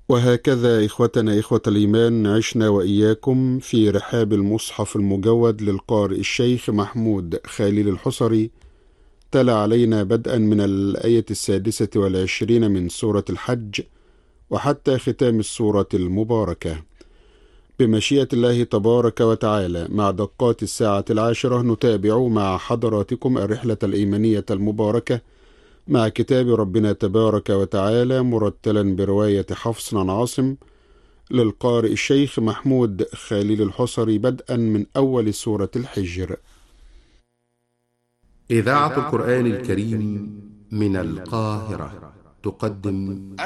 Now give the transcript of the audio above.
وهكذا إخوتنا إخوة الإيمان عشنا وإياكم في رحاب المصحف المجود للقارئ الشيخ محمود خليل الحصري. تلا علينا بدءا من الآية 26 من سورة الحج وحتى ختام السورة المباركة بمشيئة الله تبارك وتعالى. مع دقات الساعة 10 نتابع مع حضراتكم الرحلة الإيمانية المباركة مع كتاب ربنا تبارك وتعالى مرتلا برواية حفص عن عاصم للقارئ الشيخ محمود خليل الحصري بدءا من أول سورة الحجر. إذاعة القرآن الكريم من القاهرة تقدم